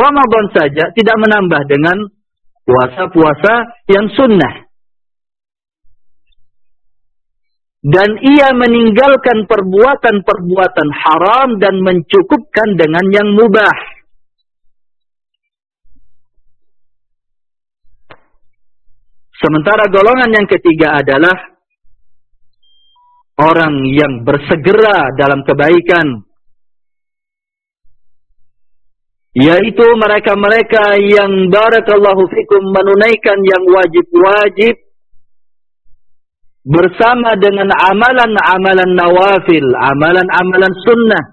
Ramadan saja tidak menambah dengan puasa-puasa yang sunnah. Dan ia meninggalkan perbuatan-perbuatan haram dan mencukupkan dengan yang mubah. Sementara golongan yang ketiga adalah orang yang bersegera dalam kebaikan, yaitu mereka-mereka yang barakallahu fikum menunaikan yang wajib-wajib bersama dengan amalan-amalan nawafil, amalan-amalan sunnah.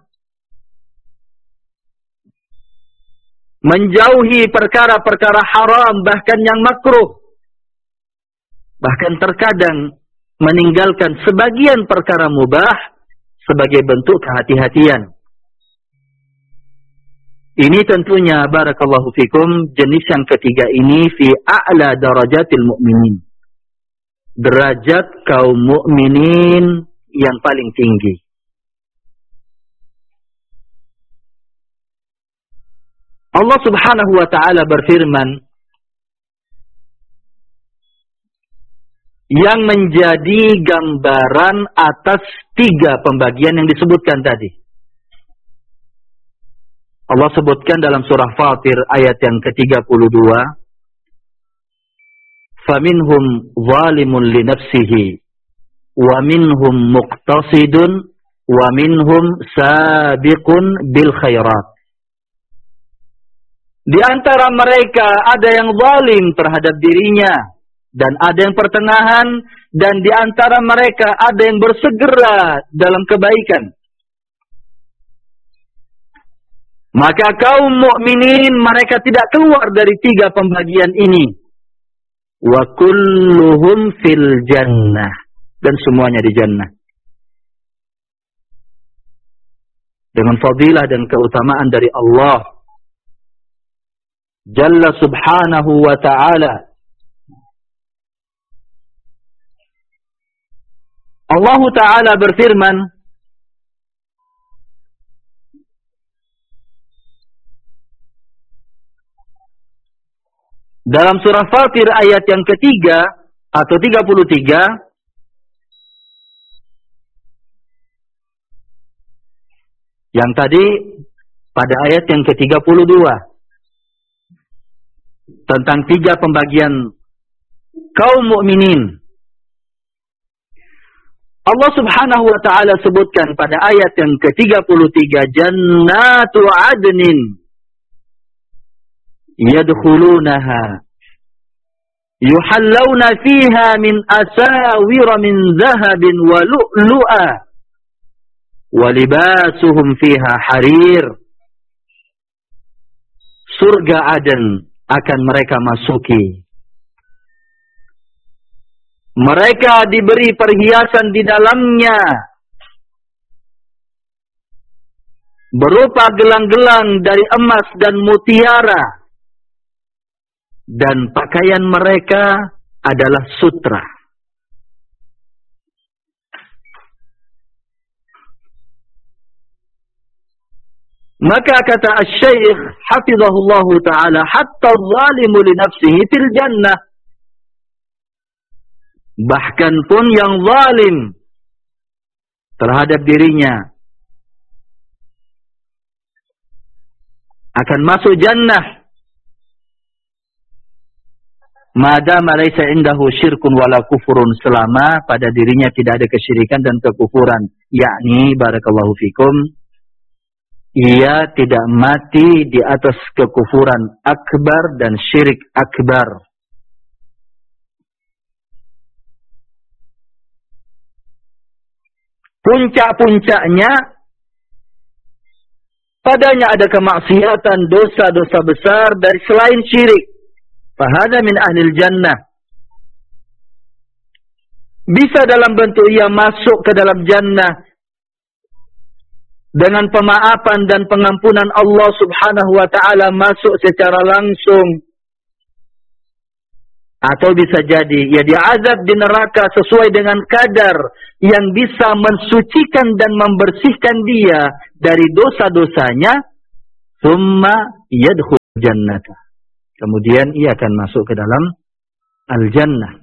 Menjauhi perkara-perkara haram, bahkan yang makruh. Bahkan terkadang meninggalkan sebagian perkara mubah sebagai bentuk kehati-hatian. Ini tentunya barakallahu fikum jenis yang ketiga ini fi a'la darajatil mu'minin. Derajat kaum mukminin yang paling tinggi. Allah Subhanahu wa taala berfirman yang menjadi gambaran atas tiga pembagian yang disebutkan tadi. Allah sebutkan dalam surah Fatir ayat yang ke-32, فَمِنْهُمْ ظَالِمٌ لِنَفْسِهِ وَمِنْهُمْ مُقْتَصِدٌ وَمِنْهُمْ سَابِقٌ بِالْخَيْرَاتِ. Di antara mereka ada yang zalim terhadap dirinya, dan ada yang pertengahan, dan di antara mereka ada yang bersegera dalam kebaikan. Maka kaum mukminin mereka tidak keluar dari tiga pembagian ini. Wa kulluhum fil jannah, dan semuanya di jannah. Dengan fadilah dan keutamaan dari Allah Jalla subhanahu wa ta'ala. Allah Ta'ala berfirman dalam surah Fatir ayat yang ketiga atau 33, yang tadi pada ayat yang ke-32 tentang tiga pembagian kaum mukminin. Allah Subhanahu wa taala sebutkan pada ayat yang ke-33, jannatu adnin yadkhulunaha yuhallawna fiha min asawira min dhahabin wa lu'lu'a wa libasuhum fiha harir. Surga Aden akan mereka masuki. Mereka diberi perhiasan di dalamnya berupa gelang-gelang dari emas dan mutiara, dan pakaian mereka adalah sutra. Maka kata Asy-Syaikh hafizahullahu taala, hatta zalimu li nafsihi fil jannah. Bahkan pun yang zalim terhadap dirinya akan masuk jannah. Madama laisa indahu syirkun wala kufurun, selama pada dirinya tidak ada kesyirikan dan kekufuran. Yakni barakallahu fikum, ia tidak mati di atas kekufuran akbar dan syirik akbar. Puncak-puncaknya padanya ada kemaksiatan, dosa-dosa besar dari selain syirik. Fahada min ahlil jannah. Bisa dalam bentuk ia masuk ke dalam jannah dengan pemaafan dan pengampunan Allah Subhanahu wa taala, masuk secara langsung. Atau bisa jadi ia diazab di neraka sesuai dengan kadar yang bisa mensucikan dan membersihkan dia dari dosa-dosanya. Tsumma yadkhul jannata. Kemudian ia akan masuk ke dalam al-jannah.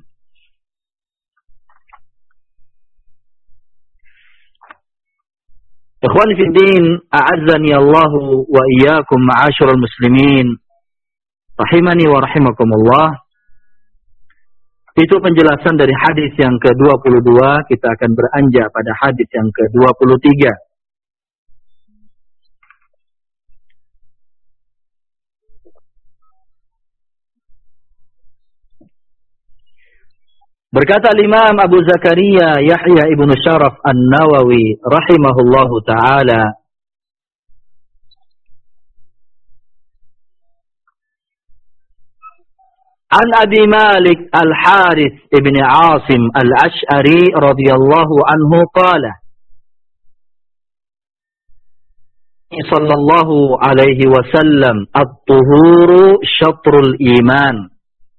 Ikhwan fi din, a'azzani Allahu wa iyyakum ma'asyiral muslimin. Rahimani wa rahimakumullah. Itu penjelasan dari hadis yang ke-22, kita akan beranjak pada hadis yang ke-23. Berkata Imam Abu Zakaria Yahya ibnu Syaraf An-Nawawi rahimahullahu ta'ala, An Abi Malik Al-Harith ibn Asim Al-Ash'ari radhiyallahu anhu qala, sallallahu alaihi wasallam, at-tuhuru syatrul iman.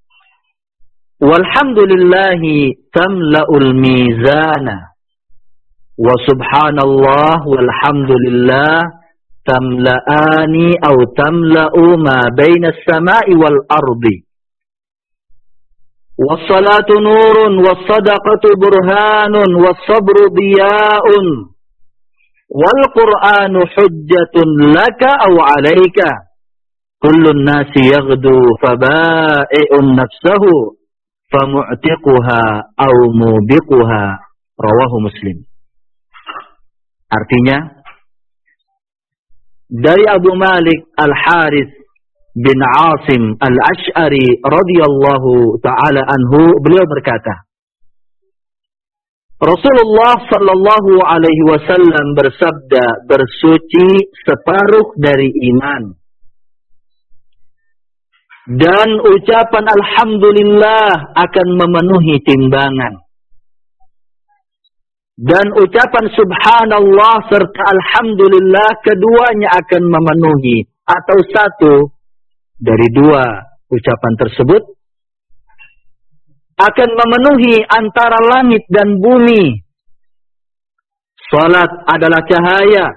Walhamdulillahi tamla'ul mizana. Wa subhanallah walhamdulillah tamla'ani aw tamla'u ma baina as-sama'i wal ardi. Was-salatu nurun was-sadaqatu burhanun was-sabru diya'un wal Qur'anu hujjatun laka aw 'alaika. Kullun nasi yaghdu faba'i'un nafsahu famu'tiquha aw mubiquha. Rawahu Muslim. Artinya, dari Abu Malik Al-Harith bin Asim Al-Ash'ari radhiyallahu ta'ala anhu, beliau berkata, Rasulullah sallallahu alaihi wasallam bersabda, bersuci separuh dari iman. Dan ucapan alhamdulillah akan memenuhi timbangan. Dan ucapan subhanallah serta alhamdulillah keduanya akan memenuhi, atau satu dari dua ucapan tersebut akan memenuhi antara langit dan bumi. Salat adalah cahaya.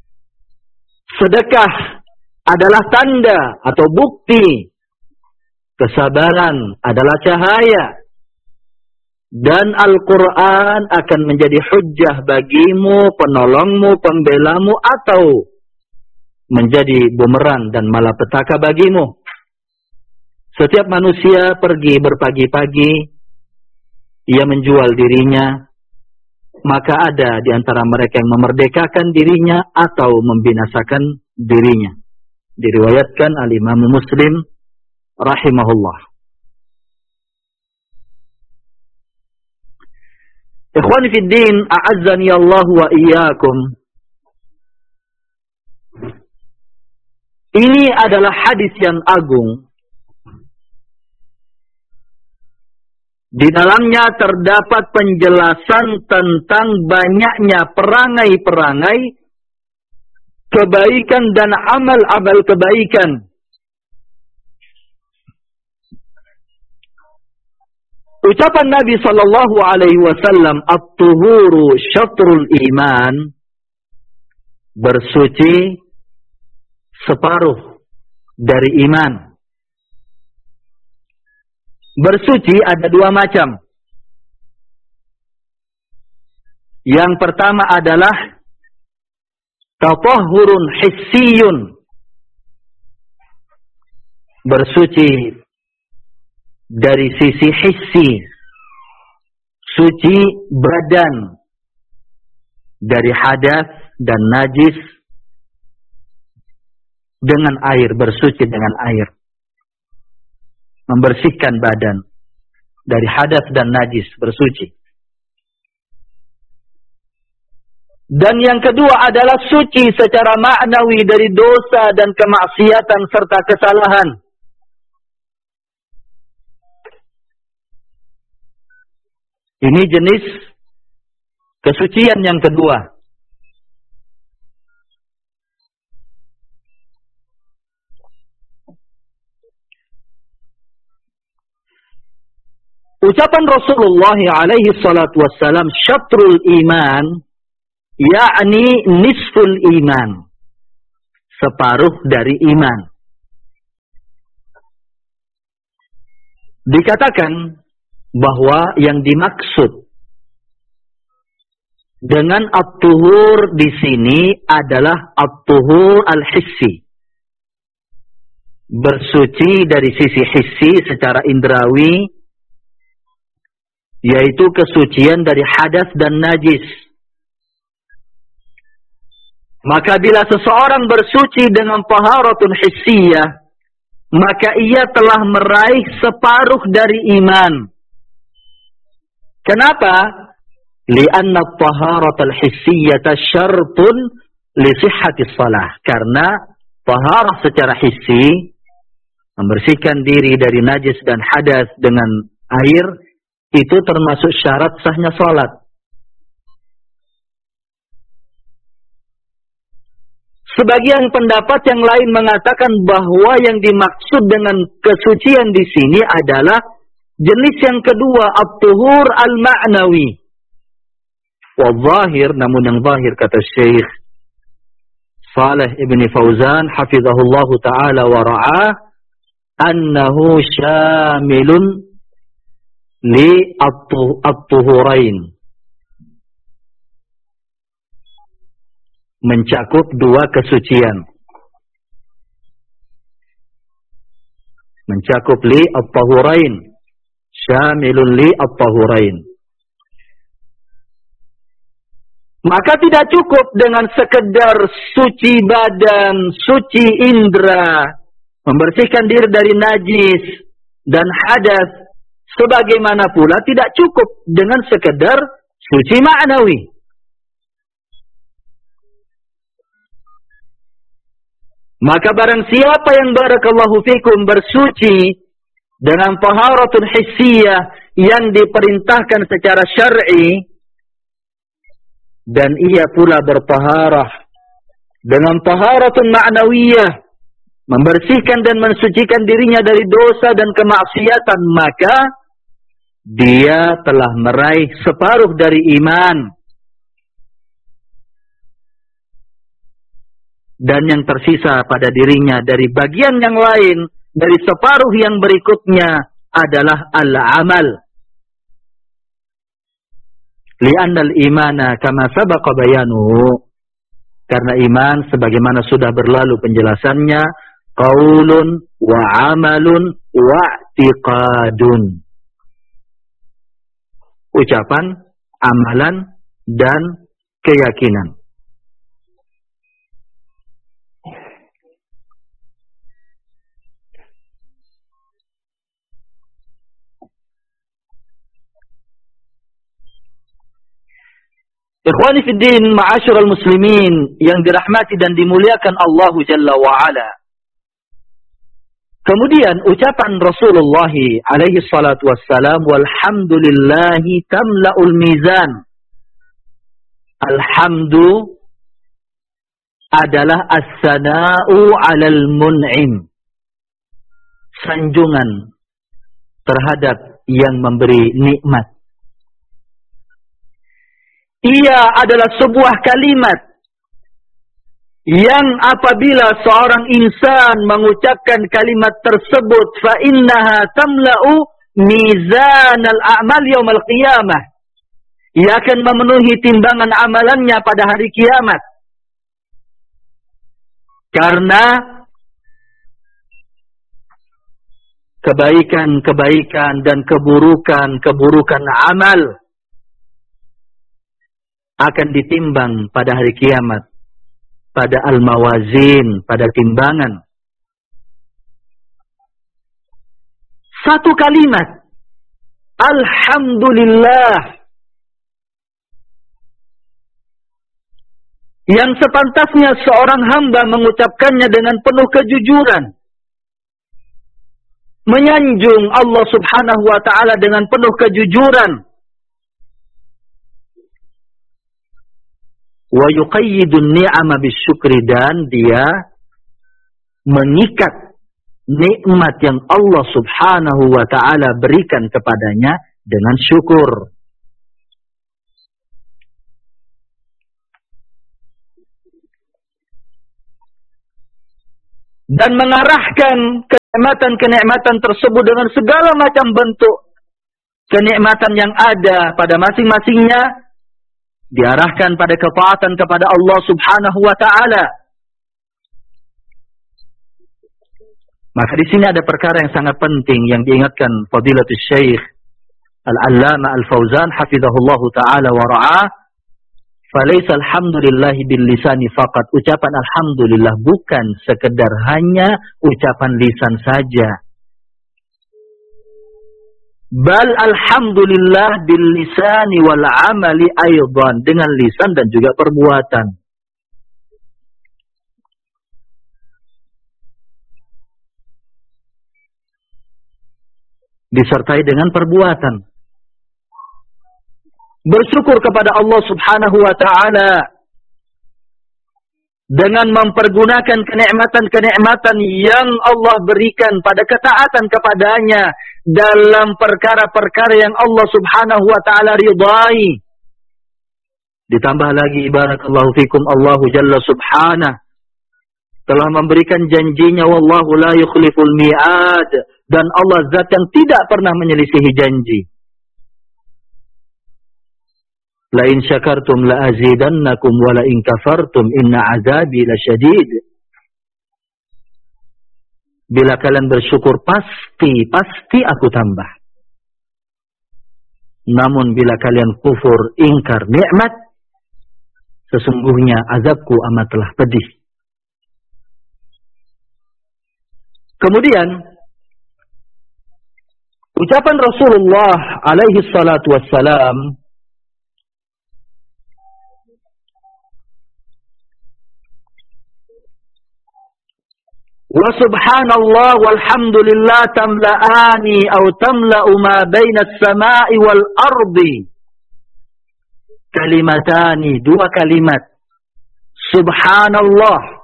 Sedekah adalah tanda atau bukti. Kesabaran adalah cahaya. Dan Al-Quran akan menjadi hujjah bagimu, penolongmu, pembelamu, atau menjadi bumerang dan malapetaka bagimu. Setiap manusia pergi berpagi-pagi, ia menjual dirinya, maka ada di antara mereka yang memerdekakan dirinya atau membinasakan dirinya. Diriwayatkan al-Imam Muslim rahimahullah. Ikhwani fid din, a'azzani Allah wa iyyakum. Ini adalah hadis yang agung. Di dalamnya terdapat penjelasan tentang banyaknya perangai-perangai kebaikan dan amal-amal kebaikan. Ucapan Nabi sallallahu alaihi wasallam, at-tuhuru syatrul iman, bersuci separuh dari iman. Bersuci ada dua macam. Yang pertama adalah tatahhurun hissiyun, bersuci dari sisi hissi, suci badan dari hadas dan najis dengan air, bersuci dengan air, membersihkan badan dari hadas dan najis, bersuci. Dan yang kedua adalah suci secara maknawi dari dosa dan kemaksiatan serta kesalahan. Ini jenis kesucian yang kedua. Ucapan Rasulullah alaihi salatu wassalam, syatrul iman, yakni nisful iman, separuh dari iman. Dikatakan bahwa yang dimaksud dengan at-tuhur di sini adalah at-tuhur al-hissi. Bersuci dari sisi hissi secara indrawi, yaitu kesucian dari hadas dan najis. Maka bila seseorang bersuci dengan taharatun hissiyah, maka ia telah meraih separuh dari iman. Kenapa? Li'anna at-taharatul hissiyata syartun li sihhatis shalah. Karena taharah secara hissi, membersihkan diri dari najis dan hadas dengan air, itu termasuk syarat sahnya salat. Sebagian pendapat yang lain mengatakan bahwa yang dimaksud dengan kesucian di sini adalah jenis yang kedua, at-tuhur al-ma'nawi. Wa zahir, namun yang zahir kata Syekh Saleh Ibn Fauzan hafizahullahu ta'ala wa ra'ah, annahu syamilun li at-tuhurain. Mencakup dua kesucian. Mencakup li at-tahurain. Syamilun li at-tahurain. Maka tidak cukup dengan sekedar suci badan, suci indera, membersihkan diri dari najis dan hadas. Sebagaimana pula tidak cukup dengan sekedar suci ma'nawi. Maka barang siapa yang barakallahu fikum bersuci dengan taharatun hissiyah yang diperintahkan secara syar'i, dan ia pula bertaharah dengan taharatun ma'nawiyah, membersihkan dan mensucikan dirinya dari dosa dan kemaksiatan, maka dia telah meraih separuh dari iman. Dan yang tersisa pada dirinya dari bagian yang lain, dari separuh yang berikutnya adalah al-amal. Li'annal imana kama sabaqa bayanuhu. Karena iman sebagaimana sudah berlalu penjelasannya, qaulun wa amalun wa i'tiqadun. Ucapan, amalan, dan keyakinan. Ikhwani fiddin, ma'asyiral muslimin yang dirahmati dan dimuliakan Allah Jalla wa'ala. Kemudian ucapan Rasulullah alaihi salatu wassalam, walhamdulillahi tamla'ul mizan. Alhamdu adalah as-sana'u 'alal mun'im. Sanjungan terhadap yang memberi nikmat. Ia adalah sebuah kalimat yang apabila seorang insan mengucapkan kalimat tersebut, fa innaha tamla'u mizan al-a'mal yaumil qiyamah. Ia akan memenuhi timbangan amalannya pada hari kiamat. Karena kebaikan-kebaikan dan keburukan amal akan ditimbang pada hari kiamat, pada al-mawazin, pada timbangan. Satu kalimat, alhamdulillah, yang sepantasnya seorang hamba mengucapkannya dengan penuh kejujuran, menyanjung Allah subhanahu wa ta'ala dengan penuh kejujuran, wa yuqayyidun ni'ama bisyukri, dan dia mengikat nikmat yang Allah subhanahu wa ta'ala berikan kepadanya dengan syukur. Dan mengarahkan kenikmatan tersebut dengan segala macam bentuk kenikmatan yang ada pada masing-masingnya diarahkan pada ketaatan kepada Allah Subhanahu wa taala. Maka di sini ada perkara yang sangat penting yang diingatkan Fadilatul Syekh Al-Allamah Al-Fauzan hafizahullahu taala wa ra'ah. Falaisa alhamdulillahi bil lisani faqat. Ucapan alhamdulillah bukan sekedar hanya ucapan lisan saja. Bal alhamdulillah bil lisani wal amali aidan, dengan lisan dan juga perbuatan. Disertai dengan perbuatan. Bersyukur kepada Allah Subhanahu wa taala dengan mempergunakan kenikmatan-kenikmatan yang Allah berikan pada ketaatan kepadanya dalam perkara-perkara yang Allah Subhanahu wa taala ridai. Ditambah lagi barakallahu fikum, Allah Jalla Subhanahu telah memberikan janjinya, wallahu la yukhliful mi'ad, dan Allah zat yang tidak pernah menyelisihi janji. La in syakartum la azidannakum wa la in kafartum inna azabi lasyadid. Bila kalian bersyukur pasti aku tambah. Namun bila kalian kufur, ingkar nikmat, sesungguhnya azabku amatlah pedih. Kemudian ucapan Rasulullah alaihi salatu wassalam, wa subhanallah walhamdulillah tamla'ani atau tamla'u ma baina as-sama'i wal ardi. Kalimatani, dua kalimat. Subhanallah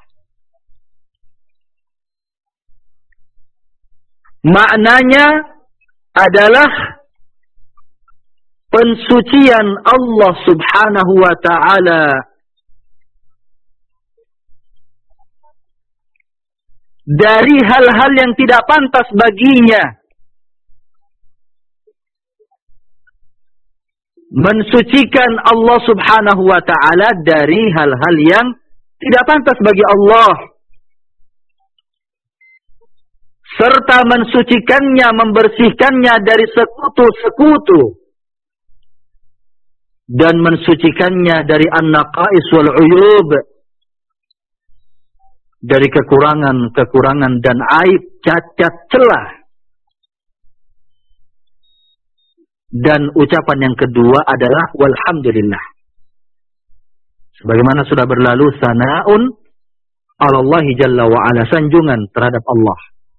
maknanya adalah pensucian Allah Subhanahu wa ta'ala dari hal-hal yang tidak pantas baginya. Mensucikan Allah Subhanahu wa ta'ala dari hal-hal yang tidak pantas bagi Allah. Serta mensucikannya, membersihkannya dari sekutu-sekutu. Dan mensucikannya dari an-naqais wal uyub, dari kekurangan-kekurangan dan aib, cacat, celah. Dan ucapan yang kedua adalah walhamdulillah. Sebagaimana sudah berlalu, sana'un alallahi jalla wa ala, sanjungan terhadap Allah.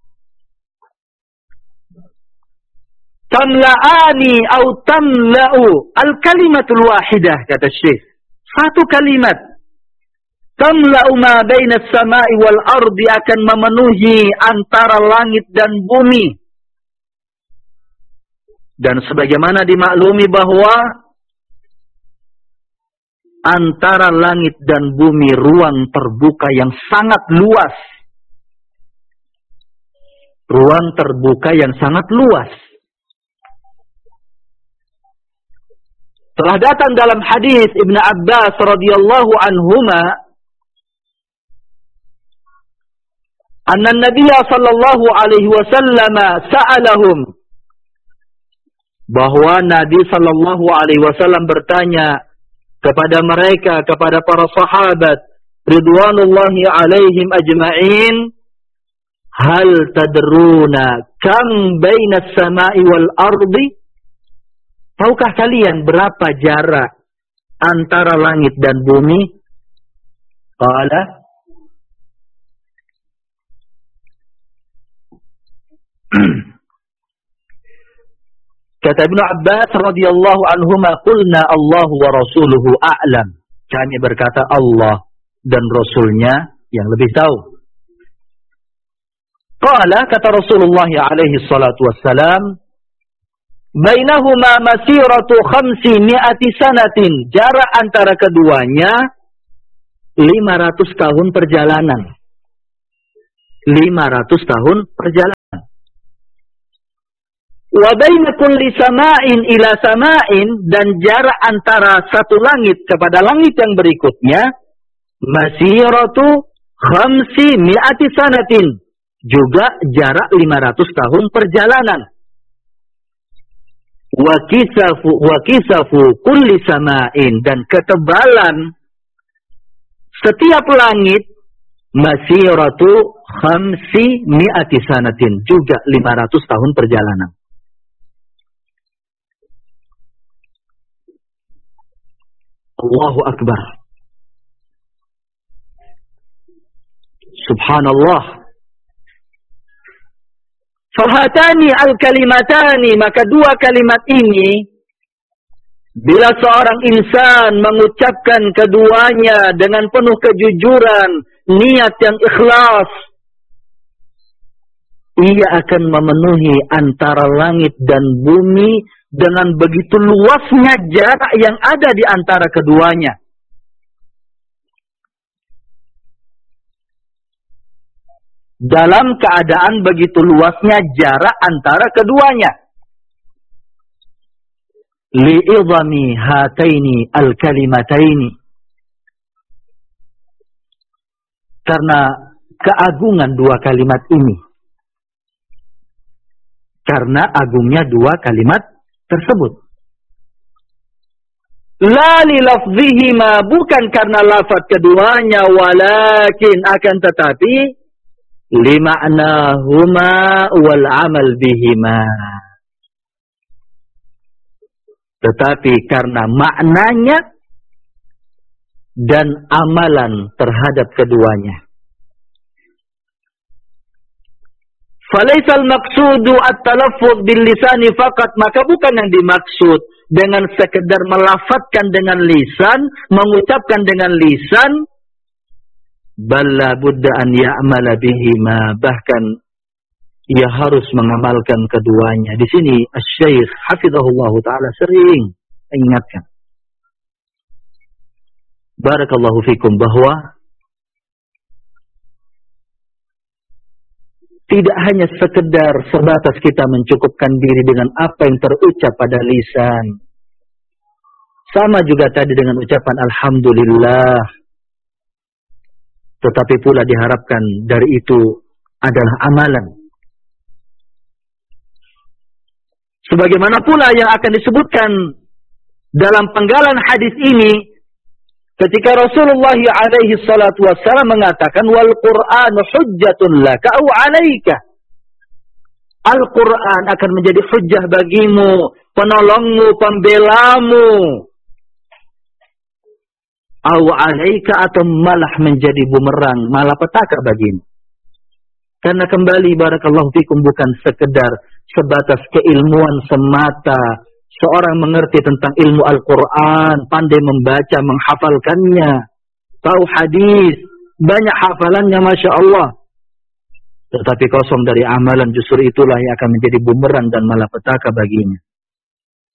Tamla'ani au tamla'u al-kalimatul wahidah, kata Syekh. Satu kalimat. Tamla'u ma baina as-sama'i wal ardi, akan memenuhi antara langit dan bumi. Dan sebagaimana dimaklumi bahwa antara langit dan bumi ruang terbuka yang sangat luas. Ruang terbuka yang sangat luas. Telah datang dalam hadis Ibnu Abbas radhiyallahu anhuma, anna Nabiy sallallahu alaihi wasallam sa'alahum, bahwa Nabi sallallahu alaihi wasallam bertanya kepada mereka, kepada para sahabat ridwanullahi alaihim ajma'in, hal tadruna kam baina as-sama'i wal ardi? Tahukah kalian berapa jarak antara langit dan bumi? Qala, kata Ibnu Abbas radhiyallahu anhuma, qulna Allah wa rasuluhu a'lam. Kami berkata Allah dan Rasulnya yang lebih tahu. Qala, kata Rasulullah alaihi salatu wassalam, bainahuma masiratu 500 sanatin. Jarak antara keduanya 500 tahun perjalanan. 500 tahun perjalanan. Wa baina kulli sama'in ila sama'in, dan jarak antara satu langit kepada langit yang berikutnya masiratu 500 sanatin, juga jarak 500 tahun perjalanan. Wa kisafu kulli sama'in, dan ketebalan setiap langit masiratu 500 sanatin, juga 500 tahun perjalanan. Allahu Akbar. Subhanallah. Fahatani al-kalimatani, maka dua kalimat ini, bila seorang insan mengucapkan keduanya dengan penuh kejujuran, niat yang ikhlas, ia akan memenuhi antara langit dan bumi dengan begitu luasnya jarak yang ada di antara keduanya. Dalam keadaan begitu luasnya jarak antara keduanya. Li'idhami hataini al-kalimataini. Karena keagungan dua kalimat ini. Karena agungnya dua kalimat tersebut. La li lafzihima, bukan karena lafaz keduanya, walakin akan tetapi lima'nahuma wal amal bihima. Tetapi karena maknanya dan amalan terhadap keduanya. Falaisal maqsudu at-talaffuz bil lisani faqat, maka bukan yang dimaksud dengan sekedar melafadzkan dengan lisan, mengucapkan dengan lisan, bal la budda an ya'mala bihima, bahkan ia harus mengamalkan keduanya. Di sini Asy-Syaikh hafizahullah taala sering mengingatkan, barakallahu fikum, bahwa tidak hanya sekedar sebatas kita mencukupkan diri dengan apa yang terucap pada lisan. Sama juga tadi dengan ucapan alhamdulillah. Tetapi pula diharapkan dari itu adalah amalan. Sebagaimana pula yang akan disebutkan dalam penggalan hadis ini, ketika Rasulullah alaihi salatu wassalam mengatakan, wal Qur'anu hujjatun laka au 'alaika. Al-Qur'an akan menjadi hujjah bagimu, penolongmu, pembelamu. Au 'alaika, atau malah menjadi bumerang, malapetaka bagimu. Karena kembali barakallahu fikum, bukan sekedar sebatas keilmuan semata. Seorang mengerti tentang ilmu Al-Quran, pandai membaca, menghafalkannya, tahu hadis, banyak hafalannya, Masya Allah. Tetapi kosong dari amalan, justru itulah yang akan menjadi bumerang dan malapetaka baginya.